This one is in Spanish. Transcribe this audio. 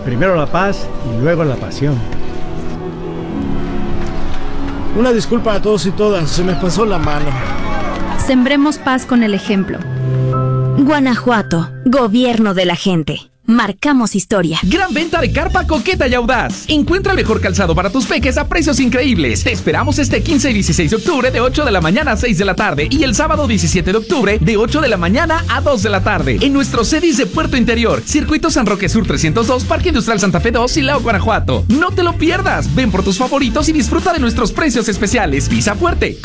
Primero la paz y luego la pasión. Una disculpa a todos y todas, se me pasó la mano. Sembremos paz con el ejemplo. Guanajuato, gobierno de la gente. Marcamos historia. Gran venta de carpa coqueta y audaz. Encuentra el mejor calzado para tus peques a precios increíbles. Te esperamos este 15 y 16 de octubre de 8 de la mañana a 6 de la tarde y el sábado 17 de octubre de 8 de la mañana a 2 de la tarde en nuestro CEDIS de Puerto Interior, Circuito San Roque Sur 302, Parque Industrial Santa Fe 2, Silao, Guanajuato. No te lo pierdas. Ven por tus favoritos y disfruta de nuestros precios especiales. Pisa fuerte,